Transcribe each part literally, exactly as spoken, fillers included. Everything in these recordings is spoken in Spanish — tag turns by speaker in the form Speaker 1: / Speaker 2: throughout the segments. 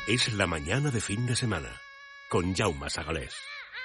Speaker 1: Es la mañana de fin de semana, con Jaume Sagalés.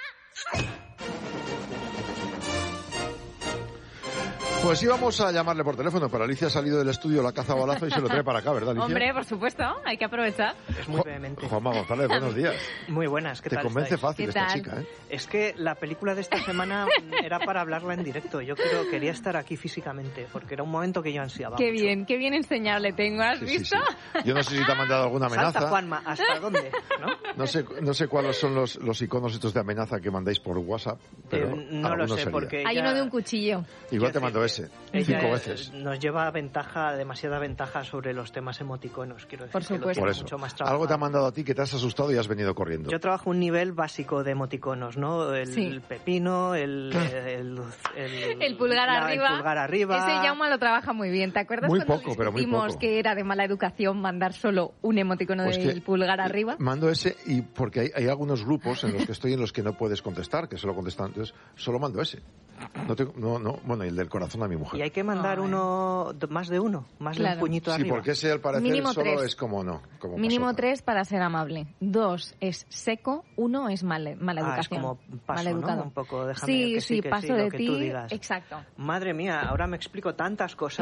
Speaker 2: Pues íbamos a llamarle por teléfono, pero Alicia ha salido del estudio, la caza balazo y se lo trae para acá, ¿verdad, Alicia?
Speaker 3: Hombre, por supuesto, hay que aprovechar.
Speaker 4: Es muy vehemente.
Speaker 2: Juanma González, buenos días.
Speaker 4: Muy buenas, ¿qué
Speaker 2: Te
Speaker 4: tal
Speaker 2: convence
Speaker 4: estáis?
Speaker 2: fácil
Speaker 3: ¿Qué
Speaker 2: esta
Speaker 3: tal?
Speaker 2: chica, ¿eh?
Speaker 4: Es que la película de esta semana era para hablarla en directo. Yo quiero, quería estar aquí físicamente, porque era un momento que yo ansiaba
Speaker 3: Qué
Speaker 4: mucho.
Speaker 3: bien, qué bien enseñable tengo, ¿has
Speaker 2: Sí, sí,
Speaker 3: visto?
Speaker 2: sí. Yo no sé si te ha mandado alguna amenaza.
Speaker 4: Salta, Juanma, ¿hasta dónde? ¿No?
Speaker 2: No sé, no sé cuáles son los, los iconos estos de amenaza que mandáis por WhatsApp, pero
Speaker 4: Eh, no lo
Speaker 2: alguno
Speaker 4: sé,
Speaker 2: sería.
Speaker 4: porque
Speaker 3: Hay
Speaker 4: ella-
Speaker 3: uno de un cuchillo.
Speaker 2: Igual te
Speaker 4: quiero
Speaker 2: mando
Speaker 4: decir,
Speaker 2: ese,
Speaker 4: ella,
Speaker 2: cinco
Speaker 4: eh,
Speaker 2: veces.
Speaker 4: Nos lleva ventaja, demasiada ventaja sobre los temas emoticonos. Quiero decir
Speaker 3: Por
Speaker 4: que lo
Speaker 3: supuesto.
Speaker 4: tiene
Speaker 2: Por eso.
Speaker 4: mucho más
Speaker 2: Algo te ha
Speaker 4: trabajado.
Speaker 2: mandado a ti que te has asustado y has venido corriendo.
Speaker 4: Yo trabajo un nivel básico de emoticonos, ¿no? El
Speaker 3: Sí.
Speaker 4: pepino, el, el, el,
Speaker 3: El pulgar
Speaker 4: la-
Speaker 3: arriba.
Speaker 4: El pulgar arriba.
Speaker 3: Ese Yauma lo trabaja muy bien. ¿Te acuerdas
Speaker 2: Muy
Speaker 3: cuando
Speaker 2: poco, pero muy
Speaker 3: discutimos
Speaker 2: poco.
Speaker 3: que era de mala educación mandar solo un emoticono
Speaker 2: Pues
Speaker 3: del
Speaker 2: que
Speaker 3: pulgar arriba?
Speaker 2: Mando ese y porque hay, hay algunos grupos en los que estoy en los que no puedes contestar, que solo contestan, entonces solo mando ese. No, tengo- no, no, bueno, y el del corazón a mi mujer.
Speaker 4: Y hay que mandar
Speaker 3: Ay.
Speaker 4: uno, más de uno, más de
Speaker 3: Claro.
Speaker 4: un puñito
Speaker 2: Sí,
Speaker 4: arriba.
Speaker 2: porque ese al parecer
Speaker 3: Mínimo
Speaker 2: solo
Speaker 3: tres.
Speaker 2: es como no. Como
Speaker 3: Mínimo
Speaker 2: pasota.
Speaker 3: tres para ser amable. Dos es seco. Uno es mal, mala
Speaker 4: Ah, es
Speaker 3: educación.
Speaker 4: como paso,
Speaker 3: mal
Speaker 4: ¿no?
Speaker 3: educado.
Speaker 4: Un poco, déjame
Speaker 3: sí,
Speaker 4: que sí,
Speaker 3: sí,
Speaker 4: que
Speaker 3: paso
Speaker 4: sí, lo
Speaker 3: de
Speaker 4: que
Speaker 3: ti.
Speaker 4: tú digas.
Speaker 3: Exacto.
Speaker 4: Madre mía, ahora me explico tantas cosas,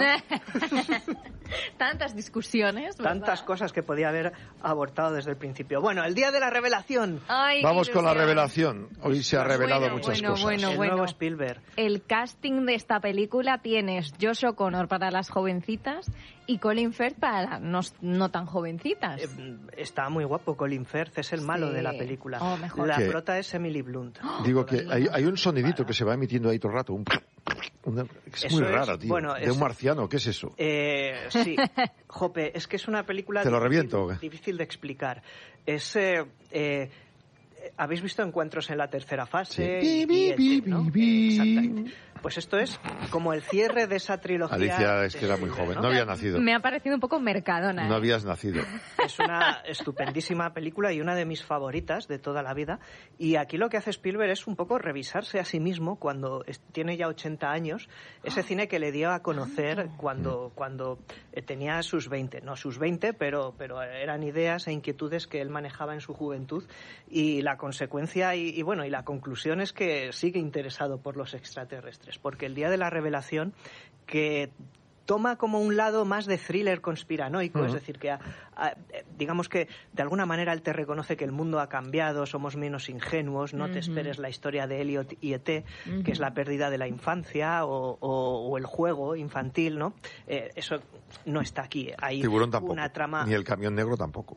Speaker 3: Tantas discusiones. ¿verdad?
Speaker 4: tantas cosas que podía haber abortado desde el principio. Bueno, el día de la revelación.
Speaker 3: Ay, qué
Speaker 2: Vamos con la
Speaker 3: ilusión.
Speaker 2: revelación. Hoy se ha
Speaker 3: Bueno,
Speaker 2: revelado muchas
Speaker 3: bueno,
Speaker 2: cosas.
Speaker 3: bueno.
Speaker 4: el nuevo Spielberg.
Speaker 3: El casting de esta película tienes Josh O'Connor para las jovencitas y Colin Firth para las no, no tan jovencitas.
Speaker 4: Eh, Está muy guapo Colin Firth, es el malo
Speaker 3: Sí.
Speaker 4: de la película.
Speaker 3: Oh, mejor.
Speaker 4: La
Speaker 2: ¿Qué?
Speaker 4: prota es Emily Blunt.
Speaker 2: Digo que hay, hay un sonidito que se va emitiendo ahí todo el rato. Un, una- es
Speaker 4: Eso
Speaker 2: muy
Speaker 4: es,
Speaker 2: rara, tío.
Speaker 4: bueno,
Speaker 2: de
Speaker 4: es-
Speaker 2: un marciano, ¿qué es eso?
Speaker 4: Eh, sí, Jope, es que es una película
Speaker 2: ¿Te lo
Speaker 4: difícil,
Speaker 2: reviento o qué?
Speaker 4: difícil de explicar. Es, eh, eh, ¿habéis visto Encuentros en la tercera fase?
Speaker 2: Sí.
Speaker 4: Y-
Speaker 2: Bi,
Speaker 4: y
Speaker 2: bi,
Speaker 4: E T, ¿no?
Speaker 2: bi, bi.
Speaker 4: Exactamente. Pues esto es como el cierre de esa trilogía.
Speaker 2: Alicia es
Speaker 4: de
Speaker 2: que era muy
Speaker 4: Spielberg,
Speaker 2: joven, no había nacido.
Speaker 3: Me ha parecido un poco Mercadona.
Speaker 2: No
Speaker 3: ¿eh?
Speaker 2: habías nacido.
Speaker 4: Es una estupendísima película y una de mis favoritas de toda la vida. Y aquí lo que hace Spielberg es un poco revisarse a sí mismo cuando es- tiene ya ochenta años. Ese cine que le dio a conocer cuando, cuando eh, tenía sus veinte. No sus veinte, pero, pero eran ideas e inquietudes que él manejaba en su juventud. Y la consecuencia y, y bueno, y la conclusión es que sigue interesado por los extraterrestres. Porque el día de la revelación, que toma como un lado más de thriller conspiranoico,
Speaker 2: Ujú.
Speaker 4: es decir, que a- a- eh, digamos que de alguna manera él te reconoce que el mundo ha cambiado, somos menos ingenuos, no te
Speaker 3: Ujú.
Speaker 4: esperes la historia de Elliot y E T,
Speaker 3: Ujú.
Speaker 4: que es la pérdida de la infancia o, o- o el juego infantil, ¿no? Eh, eso no está aquí. Hay
Speaker 2: Tiburón tampoco.
Speaker 4: una trama,
Speaker 2: Ni el camión negro tampoco.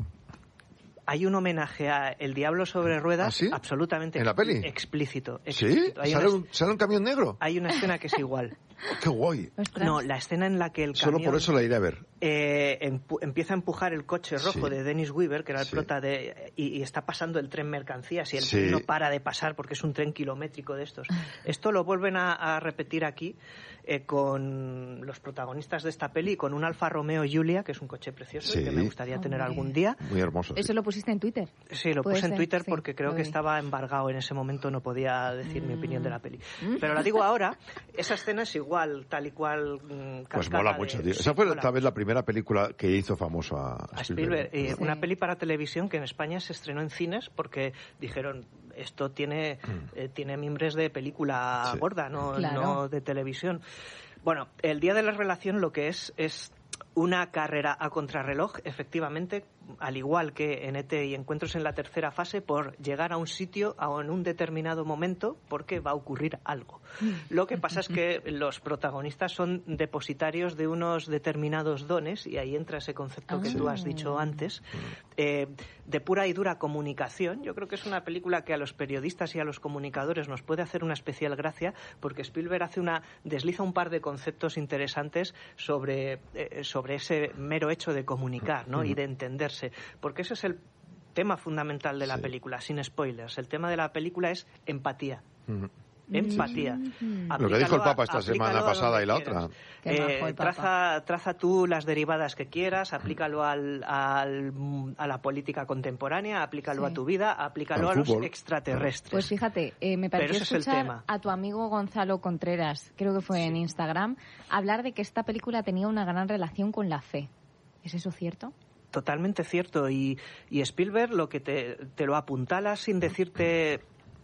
Speaker 4: hay un homenaje a El Diablo sobre ruedas
Speaker 2: ¿Ah, sí?
Speaker 4: absolutamente
Speaker 2: ¿En la peli?
Speaker 4: explícito.
Speaker 2: ¿Sí?
Speaker 4: explícito. Hay,
Speaker 2: ¿Sale
Speaker 4: una,
Speaker 2: un, ¿Sale un camión negro?
Speaker 4: hay una escena que es igual.
Speaker 2: ¡Qué guay!
Speaker 3: Ostras.
Speaker 4: No, la escena en la que el
Speaker 2: Solo
Speaker 4: camión...
Speaker 2: por eso la iré a ver.
Speaker 4: eh, empu- empieza a empujar el coche rojo
Speaker 2: Sí.
Speaker 4: de Dennis Weaver, que era el
Speaker 2: Sí.
Speaker 4: prota de... Y, y está pasando el tren mercancías y el
Speaker 2: Sí.
Speaker 4: tren no para de pasar porque es un tren kilométrico de estos. Esto lo vuelven a, a repetir aquí eh, con los protagonistas de esta peli, con un Alfa Romeo Giulia, que es un coche precioso y
Speaker 2: Sí.
Speaker 4: que me gustaría tener
Speaker 3: Hombre.
Speaker 4: algún día.
Speaker 2: Muy hermoso. sí.
Speaker 3: Eso lo pusiste en Twitter.
Speaker 4: Sí, lo
Speaker 3: Puede
Speaker 4: puse en
Speaker 3: ser,
Speaker 4: Twitter
Speaker 3: sí,
Speaker 4: porque creo
Speaker 3: lo
Speaker 4: que
Speaker 3: vi.
Speaker 4: estaba embargado en ese momento, no podía decir mi opinión de la peli.
Speaker 3: Mm.
Speaker 4: Pero la digo ahora, esa escena es igual, tal y cual... mm,
Speaker 2: Pues
Speaker 4: cascada
Speaker 2: mola
Speaker 4: de-
Speaker 2: mucho, tío.
Speaker 4: sí,
Speaker 2: Esa fue
Speaker 4: mola.
Speaker 2: tal vez la primera película que hizo famoso a,
Speaker 4: A Spielberg, eh,
Speaker 3: Sí.
Speaker 4: una peli para televisión que en España se estrenó en cines porque dijeron esto tiene eh, tiene mimbres de película
Speaker 2: Sí.
Speaker 4: gorda, no,
Speaker 3: Claro.
Speaker 4: no de televisión. Bueno, el día de la revelación lo que es es una carrera a contrarreloj, efectivamente, al igual que en E T y Encuentros en la tercera fase, por llegar a un sitio a- en un determinado momento porque va a ocurrir algo. Lo que pasa es que los protagonistas son depositarios de unos determinados dones, y ahí entra ese concepto que
Speaker 3: Ah.
Speaker 4: tú has dicho antes, eh, de pura y dura comunicación. Yo creo que es una película que a los periodistas y a los comunicadores nos puede hacer una especial gracia, porque Spielberg hace una desliza un par de conceptos interesantes sobre, eh, sobre ese mero hecho de comunicar, ¿no? Y de entenderse, porque ese es el tema fundamental de la
Speaker 2: Sí.
Speaker 4: película, sin spoilers. El tema de la película es empatía.
Speaker 2: Ujú.
Speaker 4: Empatía.
Speaker 3: Mm.
Speaker 2: Lo que dijo el
Speaker 4: Aplícalo a-
Speaker 2: Papa esta
Speaker 4: aplícalo
Speaker 2: semana
Speaker 4: a
Speaker 2: pasada
Speaker 4: donde
Speaker 2: y la
Speaker 4: quieras.
Speaker 2: otra.
Speaker 3: Qué
Speaker 4: Eh,
Speaker 3: majo el Papa.
Speaker 4: traza, traza tú las derivadas que quieras, aplícalo al, al- a la política contemporánea, aplícalo
Speaker 3: Sí.
Speaker 4: a tu vida, aplícalo
Speaker 2: Al
Speaker 4: a los
Speaker 2: fútbol.
Speaker 4: extraterrestres.
Speaker 3: Pues fíjate, eh, me
Speaker 4: Pero
Speaker 3: pareció
Speaker 4: ese es el
Speaker 3: escuchar
Speaker 4: tema.
Speaker 3: a tu amigo Gonzalo Contreras, creo que fue en Instagram, hablar de que esta película tenía una gran relación con la fe. ¿Es eso cierto?
Speaker 4: totalmente cierto. Y, y Spielberg lo que te, te lo apuntala sin decirte,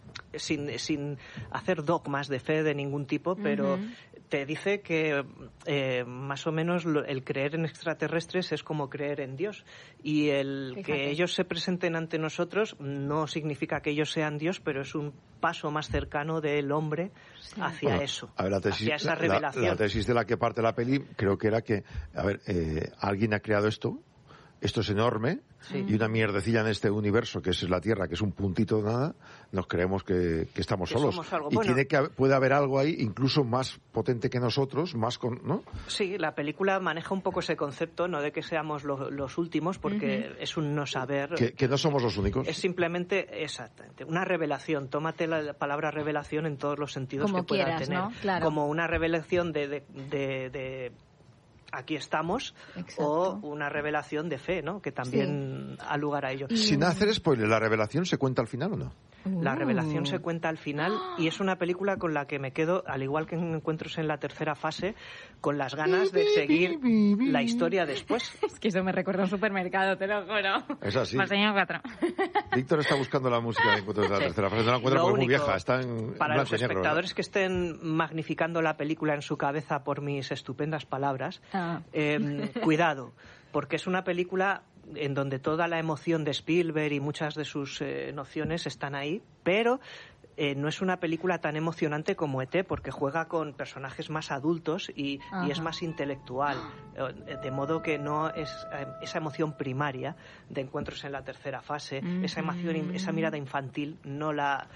Speaker 4: sin, sin hacer dogmas de fe de ningún tipo, pero uh-huh. te dice que eh, más o menos lo, el creer en extraterrestres es como creer en Dios. Y el Fíjate. que ellos se presenten ante nosotros no significa que ellos sean Dios, pero es un paso más cercano del hombre sí. hacia bueno, eso,
Speaker 2: a ver, la tesis,
Speaker 4: hacia esa revelación.
Speaker 2: La, la tesis de la que parte la peli creo que era que, a ver, eh, alguien ha creado esto, esto es enorme, sí. y una mierdecilla en este universo que es la Tierra, que es un puntito de nada, nos creemos que, que estamos
Speaker 4: que
Speaker 2: solos. Y
Speaker 4: bueno,
Speaker 2: tiene que, puede haber algo ahí incluso más potente que nosotros, más con, ¿no?
Speaker 4: Sí, la película maneja un poco ese concepto, no de que seamos lo, los últimos, porque uh-huh. es un no saber.
Speaker 2: Que, que no somos los únicos.
Speaker 4: Es simplemente, exactamente, una revelación. Tómate la palabra revelación en todos los sentidos
Speaker 3: Como
Speaker 4: que pueda
Speaker 3: quieras,
Speaker 4: tener.
Speaker 3: ¿no? Claro.
Speaker 4: Como una revelación de... de, de, de aquí estamos, Exacto. o una revelación de fe, ¿no? Que también sí. ha lugar a ello.
Speaker 2: Sin hacer spoiler, ¿la revelación se cuenta al final o no?
Speaker 4: La revelación se cuenta al final y es una película con la que me quedo, al igual que en Encuentros en la tercera fase, con las ganas de seguir la historia después.
Speaker 3: Es que eso me recuerda a un supermercado, te lo juro.
Speaker 2: Es así.
Speaker 3: Más año cuatro.
Speaker 2: Víctor está buscando la música de Encuentros en la sí. tercera fase. No la encuentra porque es muy vieja. Está en
Speaker 4: para los espectadores
Speaker 2: negro, ¿no?
Speaker 4: que estén magnificando la película en su cabeza por mis estupendas palabras, ah. eh, cuidado, porque es una película en donde toda la emoción de Spielberg y muchas de sus eh, nociones están ahí, pero eh, no es una película tan emocionante como E T, porque juega con personajes más adultos y, y es más intelectual, eh, de modo que no es eh, esa emoción primaria de Encuentros en la tercera fase, mm-hmm. esa emoción, esa mirada infantil, no la...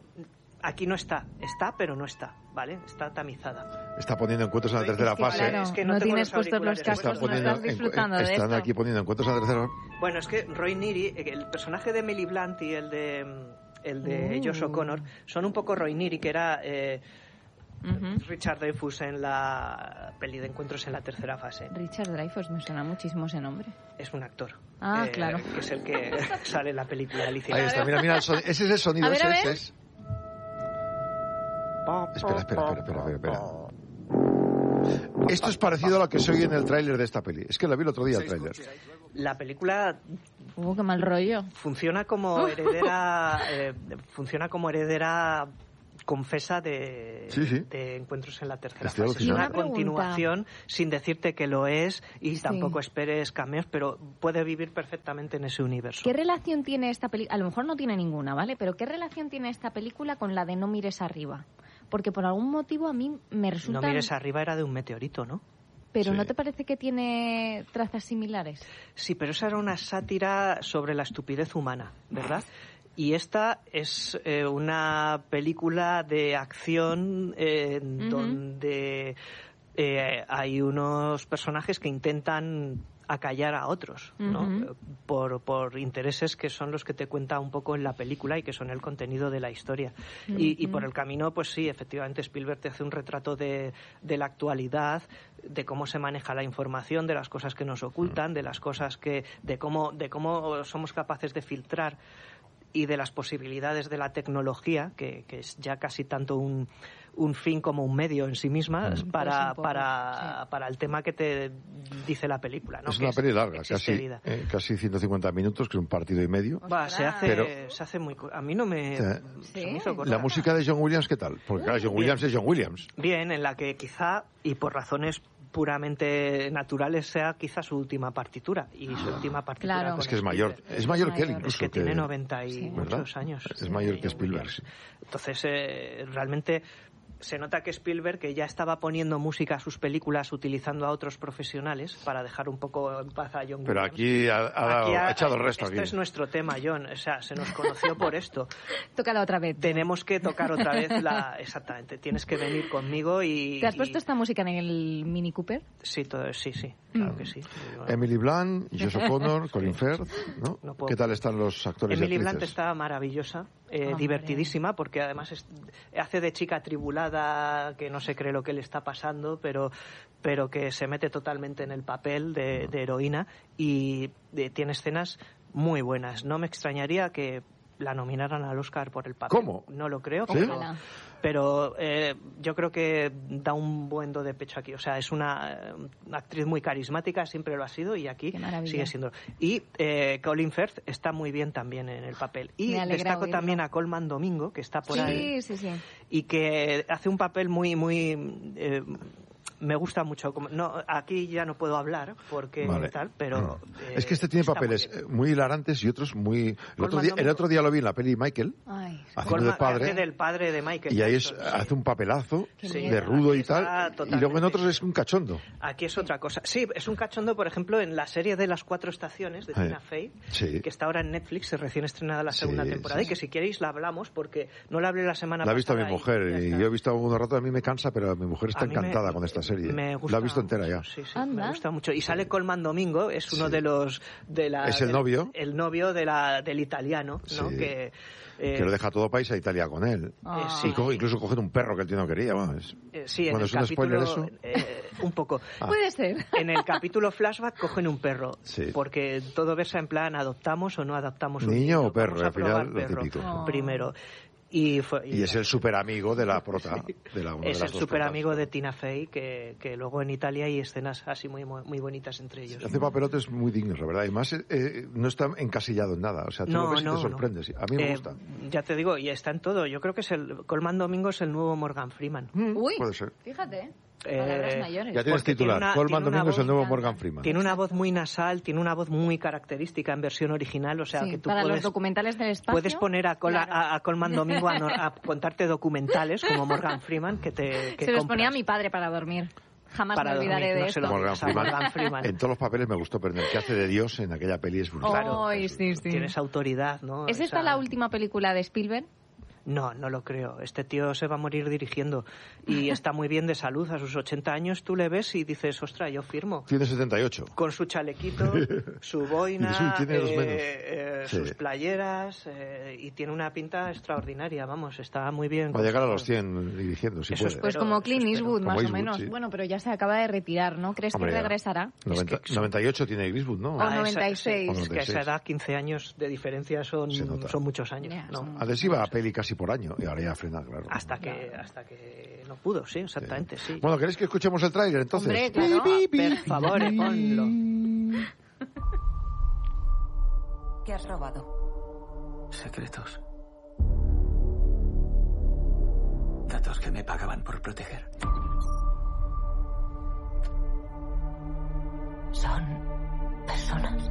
Speaker 4: Aquí no está, está pero no está, ¿vale? Está tamizada.
Speaker 2: Está poniendo Encuentros en la tercera
Speaker 3: es que,
Speaker 2: fase.
Speaker 3: Claro, es que no, no tienes puestos los cascos, no estás disfrutando
Speaker 2: en,
Speaker 3: de
Speaker 2: están
Speaker 3: esto.
Speaker 2: aquí poniendo Encuentros en la tercera.
Speaker 4: Bueno, es que Roy Neary, el personaje de Emily Blunt y el de el de uh. Josh O'Connor son un poco Roy Neary, que era eh, uh-huh. Richard Dreyfuss en la peli de Encuentros en la tercera fase.
Speaker 3: Richard Dreyfuss, me suena muchísimo ese nombre.
Speaker 4: Es un actor.
Speaker 3: Ah,
Speaker 4: eh,
Speaker 3: claro.
Speaker 4: Que es el que sale en la película Alicia.
Speaker 2: Ahí está, mira, mira, el sonido, ese es el sonido,
Speaker 3: ver,
Speaker 2: ese, ese es. Espera, espera, espera, espera, espera. Esto es parecido a lo que se oye en el tráiler de esta peli. Es que la vi el otro día, el tráiler.
Speaker 4: La película...
Speaker 3: Uh, qué mal rollo.
Speaker 4: Funciona como heredera... eh, funciona como heredera... confesa de,
Speaker 2: sí, sí.
Speaker 4: de Encuentros en la tercera
Speaker 2: Estoy
Speaker 4: fase. Es una, una continuación sin decirte que lo es y sí. tampoco esperes cameos, pero puede vivir perfectamente en ese universo.
Speaker 3: ¿Qué relación tiene esta película? A lo mejor no tiene ninguna, ¿vale? Pero ¿qué relación tiene esta película con la de No mires arriba? Porque por algún motivo a mí me resulta...
Speaker 4: No mires arriba era de un meteorito, ¿no?
Speaker 3: Pero
Speaker 2: sí.
Speaker 3: ¿no te parece que tiene trazas similares?
Speaker 4: Sí, pero esa era una sátira sobre la estupidez humana, ¿verdad? Y esta es eh, una película de acción eh, uh-huh. donde eh, hay unos personajes que intentan acallar a otros, ¿no? Uh-huh. por, por intereses que son los que te cuenta un poco en la película y que son el contenido de la historia. Uh-huh. Y, y por el camino, pues sí, efectivamente Spielberg te hace un retrato de, de la actualidad, de cómo se maneja la información, de las cosas que nos ocultan, de las cosas que, de cómo, de cómo somos capaces de filtrar y de las posibilidades de la tecnología, que, que es ya casi tanto un, un fin como un medio en sí misma, mm. para, poco, para, sí. para el tema que te dice la película, ¿no?
Speaker 2: Es
Speaker 4: que
Speaker 2: una
Speaker 4: es,
Speaker 2: peli larga, casi, eh, casi ciento cincuenta minutos, que es un partido y medio.
Speaker 4: Va, se hace, Pero, se hace muy... A mí no me...
Speaker 2: Eh,
Speaker 4: ¿Sí? se me hizo corta.
Speaker 2: ¿La música de John Williams qué tal? Porque claro, John Bien. Williams es John Williams.
Speaker 4: Bien, en la que quizá, y por razones puramente naturales, sea quizá su última partitura y su última partitura.
Speaker 3: Claro.
Speaker 2: Es que es mayor, es mayor que él incluso.
Speaker 4: Es que,
Speaker 2: que
Speaker 4: tiene noventa y
Speaker 2: sí.
Speaker 4: muchos años.
Speaker 2: Es mayor que Spielberg. Sí.
Speaker 4: Entonces, eh, realmente se nota que Spielberg, que ya estaba poniendo música a sus películas utilizando a otros profesionales para dejar un poco en paz a John Williams.
Speaker 2: Pero aquí ha, ha, dado,
Speaker 4: aquí ha,
Speaker 2: ha echado el resto.
Speaker 4: Este
Speaker 2: aquí.
Speaker 4: es nuestro tema, John. O sea, se nos conoció por esto.
Speaker 3: Tócala otra vez.
Speaker 4: Tenemos que tocar otra vez la... Exactamente. Tienes que venir conmigo y...
Speaker 3: ¿Te has
Speaker 4: y...
Speaker 3: puesto esta música en el Mini Cooper?
Speaker 4: Sí, todo, sí, sí. Claro mm. que sí.
Speaker 2: Emily Blunt, Josh O'Connor, Colin Firth, ¿no? no puedo... ¿Qué tal están los actores
Speaker 4: Emily
Speaker 2: y actrices?
Speaker 4: Blunt está maravillosa, eh, oh, divertidísima, porque además es, hace de chica atribulada, que no se cree lo que le está pasando, pero, pero que se mete totalmente en el papel de, de heroína y de, tiene escenas muy buenas. No me extrañaría que la nominaran al Oscar por el papel.
Speaker 2: ¿Cómo?
Speaker 4: No lo creo,
Speaker 2: ¿Sí?
Speaker 4: pero, pero eh, yo creo que da un buen do de pecho aquí. O sea, es una, una actriz muy carismática, siempre lo ha sido, y aquí sigue siendo. Y eh, Colin Firth está muy bien también en el papel. Y destaco oírlo. También a Colman Domingo, que está por
Speaker 3: sí,
Speaker 4: ahí.
Speaker 3: Sí, sí, sí.
Speaker 4: Y que hace un papel muy, muy... Eh, me gusta mucho. No, aquí ya no puedo hablar porque vale. tal, pero...
Speaker 2: No. Eh, es que este tiene papeles muy, muy hilarantes y otros muy... El otro, día, el otro día lo vi en la peli Michael, Ay. haciendo Colman, de padre.
Speaker 4: del padre de Michael.
Speaker 2: Y ahí es, sí. hace un papelazo sí. de rudo y tal. Y luego en otros es un cachondo.
Speaker 4: Aquí es otra cosa. Sí, es un cachondo, por ejemplo, en la serie de Las Cuatro Estaciones de sí. Tina Fey, sí. que está ahora en Netflix, recién estrenada la segunda sí, temporada, sí. y que si queréis la hablamos, porque no la hablé la semana
Speaker 2: pasada. La ha
Speaker 4: visto
Speaker 2: mi mujer, y, y yo he visto algunos ratos, a mí me cansa, pero mi mujer está encantada me, con esta serie.
Speaker 4: Me gusta.
Speaker 2: La he visto entera ya.
Speaker 4: Sí, sí, me gusta mucho. Y sale Colman Domingo, es uno sí. de los... De la,
Speaker 2: es el
Speaker 4: del,
Speaker 2: novio.
Speaker 4: El novio de la, del italiano, ¿no?
Speaker 2: Sí.
Speaker 4: Que,
Speaker 2: eh, que lo deja todo para irse a Italia con él.
Speaker 4: Eh, sí.
Speaker 2: Y co incluso coger un perro que el tío no quería. Bueno, es,
Speaker 4: eh, sí,
Speaker 2: bueno,
Speaker 4: en
Speaker 2: ¿es
Speaker 4: el
Speaker 2: un
Speaker 4: capítulo,
Speaker 2: spoiler eso?
Speaker 4: Eh, un poco.
Speaker 3: Ah. Puede ser.
Speaker 4: En el capítulo flashback cogen un perro.
Speaker 2: Sí.
Speaker 4: Porque todo versa en plan, ¿adoptamos o no adoptamos un
Speaker 2: niño?
Speaker 4: niño
Speaker 2: o perro,
Speaker 4: Vamos a
Speaker 2: al final
Speaker 4: perro,
Speaker 2: lo típico.
Speaker 4: Oh. Primero. Y, fue, y,
Speaker 2: y es el super amigo de la prota.
Speaker 4: Sí.
Speaker 2: De la,
Speaker 4: es
Speaker 2: de
Speaker 4: el super amigo de Tina Fey, que, que luego en Italia hay escenas así muy muy bonitas entre ellos.
Speaker 2: Hace papelotes muy dignos, la verdad. Y más eh, no está encasillado en nada. O sea, tú
Speaker 4: no,
Speaker 2: lo ves y
Speaker 4: no,
Speaker 2: te sorprendes.
Speaker 4: No.
Speaker 2: A mí me
Speaker 4: eh,
Speaker 2: gusta.
Speaker 4: Ya te digo, y está en todo. Yo creo que es el Colman Domingo es el nuevo Morgan Freeman.
Speaker 2: Mm,
Speaker 3: Uy,
Speaker 2: puede ser.
Speaker 3: Fíjate.
Speaker 4: Eh,
Speaker 3: mayores.
Speaker 2: Ya tienes titular. Una, Colman Domingo es el nuevo Morgan Freeman.
Speaker 4: Tiene una voz muy nasal, tiene una voz muy característica en versión original, o sea
Speaker 3: sí,
Speaker 4: que tú
Speaker 3: para
Speaker 4: puedes,
Speaker 3: los documentales del espacio.
Speaker 4: Puedes poner a, Col
Speaker 3: claro.
Speaker 4: a, a Colman Domingo a, a contarte documentales como Morgan Freeman que te que
Speaker 3: Se los
Speaker 4: compras.
Speaker 3: ponía a mi padre para dormir. Jamás
Speaker 4: para
Speaker 3: me olvidaré
Speaker 4: dormir,
Speaker 3: de
Speaker 4: no
Speaker 3: esto.
Speaker 2: Morgan Freeman.
Speaker 4: Morgan Freeman.
Speaker 2: En todos los papeles me gustó, pero el que hace de Dios en aquella peli es brutal.
Speaker 4: Claro,
Speaker 3: oh, sí, sí.
Speaker 4: Tienes autoridad, ¿no?
Speaker 3: ¿Es esta
Speaker 4: Esa...
Speaker 3: la última película de Spielberg?
Speaker 4: No, no lo creo. Este tío se va a morir dirigiendo y está muy bien de salud. A sus ochenta años tú le ves y dices, ostras, yo firmo.
Speaker 2: Tiene setenta y ocho.
Speaker 4: Con su chalequito, su boina,
Speaker 2: tiene dos menos.
Speaker 4: Eh, eh, sí. sus playeras eh, y tiene una pinta extraordinaria, vamos, está muy bien.
Speaker 2: Va a llegar a los cien dirigiendo, si
Speaker 4: Eso
Speaker 2: puede.
Speaker 4: Espero,
Speaker 3: pues como Clint Eastwood, más
Speaker 2: Eastwood,
Speaker 3: o menos.
Speaker 2: Sí.
Speaker 3: Bueno, pero ya se acaba de retirar, ¿no? ¿Crees
Speaker 2: Hombre,
Speaker 3: que regresará?
Speaker 2: noventa,
Speaker 3: es que...
Speaker 2: noventa y ocho tiene Eastwood, ¿no?
Speaker 3: Ah, noventa y seis.
Speaker 4: Es que a esa edad, quince años de diferencia son, son muchos años.
Speaker 3: Yeah,
Speaker 4: ¿no?
Speaker 2: Antes iba a peli casi por año y ahora ya frena, claro.
Speaker 4: Hasta que, hasta que no pudo, sí, exactamente, sí.
Speaker 2: Bueno, ¿queréis que escuchemos el tráiler entonces?
Speaker 3: Hombre, claro.
Speaker 4: Pi, pi, pi, por favor, eh, ponlo.
Speaker 5: ¿Qué has robado?
Speaker 6: Secretos. Datos que me pagaban por proteger.
Speaker 5: Son personas.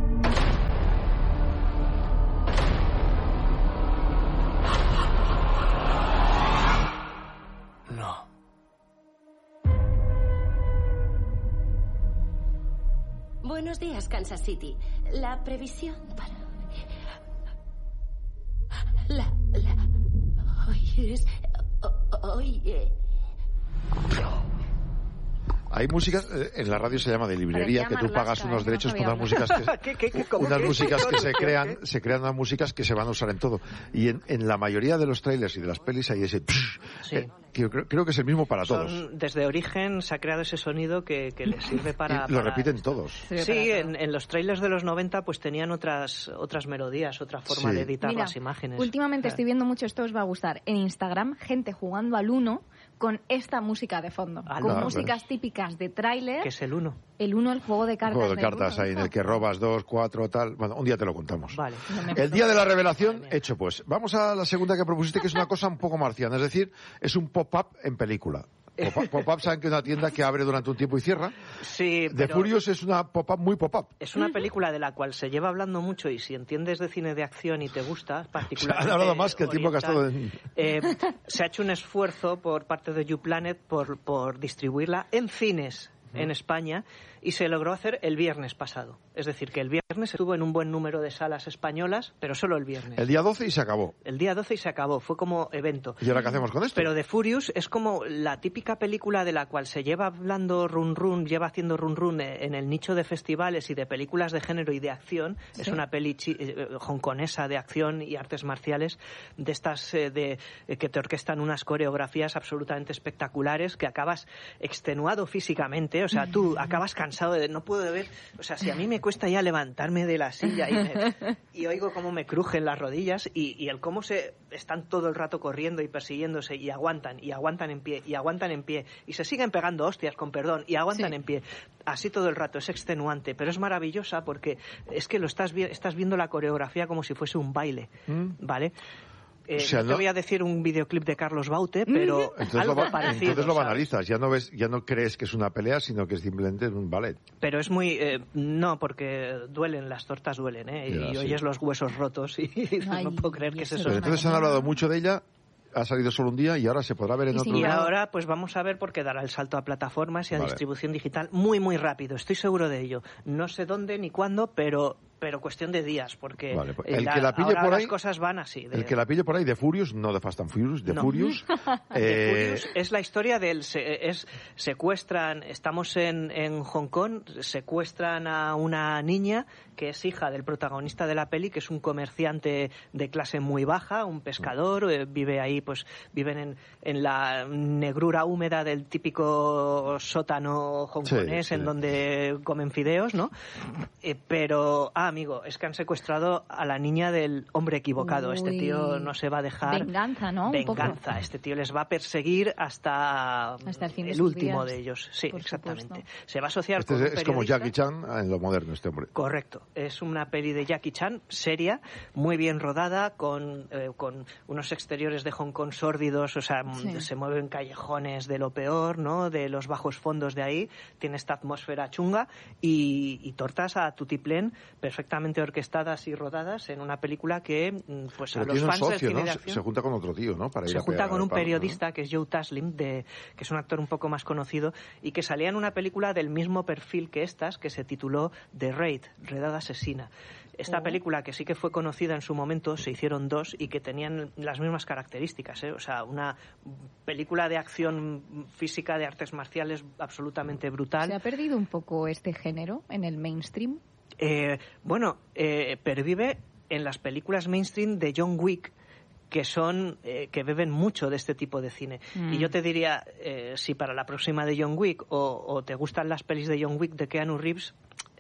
Speaker 6: No.
Speaker 7: Buenos días, Kansas City. La previsión para... La... la... Hoy es... Hoy... Eh...
Speaker 2: Hay músicas, eh, en la radio se llama de librería, que tú pagas unos derechos por unas músicas que,
Speaker 4: ¿Qué, qué, qué,
Speaker 2: unas
Speaker 4: qué?
Speaker 2: músicas que se crean, se crean unas músicas que se van a usar en todo. Y en, en la mayoría de los trailers y de las pelis hay ese psh,
Speaker 4: sí.
Speaker 2: eh, que creo, creo que es el mismo para
Speaker 4: Son,
Speaker 2: todos.
Speaker 4: Desde origen se ha creado ese sonido que, que les sirve para...
Speaker 2: Y lo
Speaker 4: para...
Speaker 2: repiten todos.
Speaker 4: Sí, sí en, en los trailers de los noventa pues tenían otras otras melodías, otra forma
Speaker 2: sí.
Speaker 4: de editar
Speaker 3: Mira,
Speaker 4: las imágenes.
Speaker 3: Últimamente
Speaker 4: claro.
Speaker 3: estoy viendo mucho, esto os va a gustar, en Instagram, gente jugando al Uno con esta música de fondo,
Speaker 4: Al
Speaker 3: con
Speaker 2: Uno.
Speaker 3: músicas típicas de tráiler.
Speaker 4: Que es el uno.
Speaker 3: El Uno, el juego de cartas.
Speaker 2: Un juego de cartas
Speaker 3: Uno,
Speaker 2: ahí en el que robas dos, cuatro, tal. Bueno, un día te lo contamos.
Speaker 4: Vale.
Speaker 2: El día de la revelación, hecho pues. Vamos a la segunda que propusiste, que es una cosa un poco marciana. Es decir, es un pop-up en película. Pop-up, pop saben que es una tienda que abre durante un tiempo y cierra.
Speaker 4: Sí,
Speaker 2: The
Speaker 4: pero
Speaker 2: Furious es una pop-up muy pop-up.
Speaker 4: es una película de la cual se lleva hablando mucho y si entiendes de cine de acción y te gusta, particularmente...
Speaker 2: Han hablado más que el tiempo
Speaker 4: oriental,
Speaker 2: gastado en...
Speaker 4: eh, se ha hecho un esfuerzo por parte de YouPlanet por, por distribuirla en cines en España y se logró hacer el viernes pasado. Es decir, que el viernes estuvo en un buen número de salas españolas, pero solo el viernes.
Speaker 2: El día doce y se acabó.
Speaker 4: El día doce y se acabó, fue como evento.
Speaker 2: ¿Y ahora qué hacemos con esto?
Speaker 4: Pero The Furious es como la típica película de la cual se lleva hablando run run, lleva haciendo run run en el nicho de festivales y de películas de género y de acción. Sí. Es una peli chi- eh, hongkonesa de acción y artes marciales, de estas eh, de eh, que te orquestan unas coreografías absolutamente espectaculares, que acabas extenuado físicamente, o sea, tú acabas cansado cansado de no puedo ver, o sea, si a mí me cuesta ya levantarme de la silla y, me, y oigo cómo me crujen las rodillas y, y el cómo se están todo el rato corriendo y persiguiéndose y aguantan y aguantan en pie y aguantan en pie y se siguen pegando hostias, con perdón, y aguantan
Speaker 3: Sí.
Speaker 4: en pie, así todo el rato, es extenuante, pero es maravillosa porque es que lo estás vi- estás viendo la coreografía como si fuese un baile,
Speaker 2: Mm.
Speaker 4: ¿vale? Eh,
Speaker 2: O sea,
Speaker 4: no te
Speaker 2: no-
Speaker 4: voy a decir un videoclip de Carlos Baute, pero
Speaker 2: Entonces,
Speaker 4: algo
Speaker 2: lo, va-
Speaker 4: parecido.
Speaker 2: entonces lo
Speaker 4: ¿sabes?
Speaker 2: banalizas, ya no ves, ya no crees que es una pelea, sino que es simplemente un ballet.
Speaker 4: Pero es muy... eh, no, porque duelen, las tortas duelen, ¿eh?
Speaker 2: Ya,
Speaker 4: y
Speaker 2: sí.
Speaker 4: oyes los huesos rotos y dices,
Speaker 3: Ay,
Speaker 4: no puedo creer que es
Speaker 3: eso
Speaker 4: eso.
Speaker 2: Pero
Speaker 3: es
Speaker 2: entonces han
Speaker 3: una
Speaker 2: hablado
Speaker 3: pena.
Speaker 2: mucho de ella, ha salido solo un día y ahora se podrá ver en
Speaker 3: Y
Speaker 2: otro
Speaker 3: sin
Speaker 4: Y
Speaker 3: nada.
Speaker 4: ahora pues vamos a ver porque dará el salto a plataformas y a
Speaker 2: Vale.
Speaker 4: distribución digital muy, muy rápido. Estoy seguro de ello. No sé dónde ni cuándo, pero pero cuestión de días, porque
Speaker 2: Vale, pues
Speaker 4: eh,
Speaker 2: el que la pille
Speaker 4: ahora
Speaker 2: por
Speaker 4: las
Speaker 2: ahí-
Speaker 4: cosas van así. de-
Speaker 2: El que la pille por ahí de Furious, no de Fast and Furious, de
Speaker 4: No.
Speaker 2: Furious.
Speaker 4: de
Speaker 2: eh,
Speaker 4: Furious es la historia del se- es secuestran, estamos en, en Hong Kong, secuestran a una niña que es hija del protagonista de la peli, que es un comerciante de clase muy baja, un pescador, eh, vive ahí, pues viven en, en la negrura húmeda del típico sótano hongkonés,
Speaker 2: Sí, sí.
Speaker 4: en donde comen fideos, ¿no? Eh, pero, ah, amigo, es que han secuestrado a la niña del hombre equivocado. Este
Speaker 3: Uy.
Speaker 4: tío no se va a dejar.
Speaker 3: Venganza, ¿no? Un poco.
Speaker 4: Venganza. Este tío les va a perseguir hasta,
Speaker 3: Hasta el fin de
Speaker 4: el
Speaker 3: sus
Speaker 4: último
Speaker 3: días,
Speaker 4: de ellos. Sí,
Speaker 3: por
Speaker 4: exactamente.
Speaker 3: supuesto.
Speaker 4: Se va a asociar
Speaker 2: este
Speaker 4: con
Speaker 2: es,
Speaker 4: un
Speaker 2: es como
Speaker 4: periodista.
Speaker 2: Jackie Chan en lo moderno, este hombre.
Speaker 4: Correcto. Es una peli de Jackie Chan, seria, muy bien rodada, con, eh, con unos exteriores de Hong Kong sórdidos, o sea,
Speaker 3: Sí.
Speaker 4: se mueven callejones de lo peor, ¿no? De los bajos fondos de ahí. Tiene esta atmósfera chunga y, y tortas a tutiplén perfectamente orquestadas y rodadas en una película que, mm, pues,
Speaker 2: Pero
Speaker 4: a los
Speaker 2: tiene un
Speaker 4: fans del
Speaker 2: socio,
Speaker 4: cine
Speaker 2: ¿no?
Speaker 4: de
Speaker 2: Se,
Speaker 4: acción...
Speaker 2: se junta con otro tío, ¿no? Para ir
Speaker 4: Se
Speaker 2: a
Speaker 4: junta
Speaker 2: pegar
Speaker 4: con
Speaker 2: al
Speaker 4: un
Speaker 2: palo, ¿no?
Speaker 4: periodista que es Joe Taslim, de, que es un actor un poco más conocido, y que salía en una película del mismo perfil que estas, que se tituló The Raid, Redada Asesina. Esta
Speaker 3: Oh.
Speaker 4: película, que sí que fue conocida en su momento, se hicieron dos y que tenían las mismas características, ¿eh? O sea, una película de acción física, de artes marciales absolutamente brutal.
Speaker 3: ¿Se ha perdido un poco este género en el mainstream?
Speaker 4: Eh, bueno, eh, pervive en las películas mainstream de John Wick, que son eh, que beben mucho de este tipo de cine.
Speaker 3: Mm.
Speaker 4: Y yo te diría, eh, si para la próxima de John Wick o, o te gustan las pelis de John Wick de Keanu Reeves,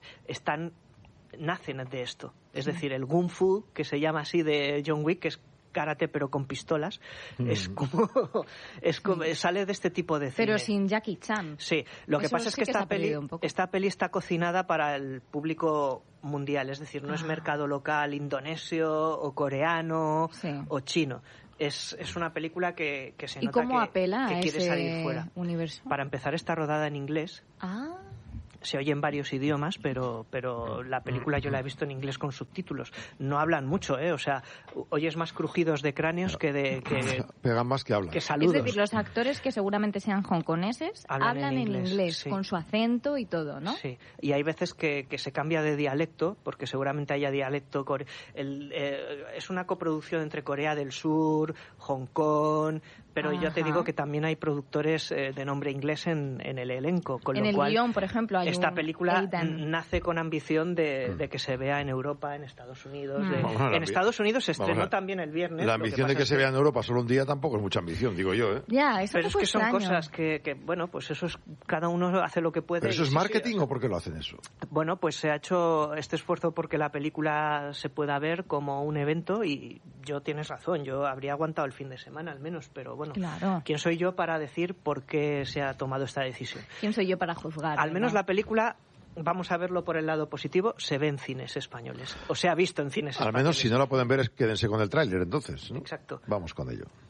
Speaker 4: están nacen de esto. Es decir, el Kung Fu, que se llama así de John Wick, que es karate pero con pistolas,
Speaker 2: Mm.
Speaker 4: es como es como sale de este tipo de cine.
Speaker 3: Pero sin Jackie Chan.
Speaker 4: Sí, lo que
Speaker 3: Eso
Speaker 4: pasa
Speaker 3: sí
Speaker 4: es que,
Speaker 3: que se
Speaker 4: esta
Speaker 3: ha perdido
Speaker 4: peli
Speaker 3: un poco.
Speaker 4: esta peli está cocinada para el público mundial, es decir, no es
Speaker 3: Ah.
Speaker 4: mercado local indonesio o coreano
Speaker 3: Sí.
Speaker 4: o chino. Es, es una película que, que se
Speaker 3: ¿Y
Speaker 4: nota
Speaker 3: cómo
Speaker 4: que,
Speaker 3: apela
Speaker 4: que
Speaker 3: a
Speaker 4: quiere
Speaker 3: ese
Speaker 4: salir fuera.
Speaker 3: universo?
Speaker 4: Para empezar, está rodada en inglés.
Speaker 3: Ah,
Speaker 4: Se oye en varios idiomas, pero, pero la película yo la he visto en inglés con subtítulos. No hablan mucho, ¿eh? O sea, oyes más crujidos de cráneos que de que,
Speaker 2: Pegan más que hablan.
Speaker 4: que
Speaker 3: es
Speaker 4: saludos.
Speaker 3: decir, los actores que seguramente sean hongkoneses
Speaker 4: Hablan
Speaker 3: hablan,
Speaker 4: en
Speaker 3: en
Speaker 4: inglés,
Speaker 3: inglés,
Speaker 4: sí.
Speaker 3: con su acento y todo, ¿no?
Speaker 4: Sí, y hay veces que, que se cambia de dialecto, porque seguramente haya dialecto. core- El, eh, es una coproducción entre Corea del Sur, Hong Kong, pero yo te
Speaker 3: Ajá.
Speaker 4: digo que también hay productores eh, de nombre inglés en, en el elenco. Con
Speaker 3: En
Speaker 4: lo
Speaker 3: el
Speaker 4: cual,
Speaker 3: guión, por ejemplo, hay
Speaker 4: esta
Speaker 3: un
Speaker 4: película
Speaker 3: Aidan.
Speaker 4: nace con ambición de, de que se vea en Europa, en Estados Unidos.
Speaker 3: Mm.
Speaker 4: de-
Speaker 2: Vamos a la
Speaker 4: en
Speaker 2: ambi-
Speaker 4: Estados Unidos se
Speaker 2: vamos a
Speaker 4: estrenó
Speaker 2: ver.
Speaker 4: también el viernes.
Speaker 2: La
Speaker 4: lo que
Speaker 2: ambición de
Speaker 4: pasa
Speaker 2: que
Speaker 4: es
Speaker 2: se vea en Europa solo un día tampoco es mucha ambición, digo yo, ¿eh?
Speaker 3: Ya, eso
Speaker 4: Pero
Speaker 3: un
Speaker 4: es
Speaker 3: poco
Speaker 4: que son
Speaker 3: extraño.
Speaker 4: cosas que, que, bueno, pues eso es, cada uno hace lo que puede.
Speaker 2: ¿Pero eso
Speaker 4: y
Speaker 2: es
Speaker 4: sí, sí,
Speaker 2: marketing o por qué lo hacen eso?
Speaker 4: Bueno, pues se ha hecho este esfuerzo porque la película se pueda ver como un evento y yo tienes razón, yo habría aguantado el fin de semana al menos, pero bueno,
Speaker 3: Claro.
Speaker 4: ¿quién soy yo para decir por qué se ha tomado esta decisión?
Speaker 3: ¿Quién soy yo para juzgar?
Speaker 4: Al menos
Speaker 3: ¿no?
Speaker 4: la película, vamos a verlo por el lado positivo, se ve en cines españoles, o se ha visto en cines
Speaker 2: Al
Speaker 4: españoles.
Speaker 2: menos si no la pueden ver, es- quédense con el tráiler entonces, ¿no?
Speaker 4: Exacto.
Speaker 2: Vamos con ello.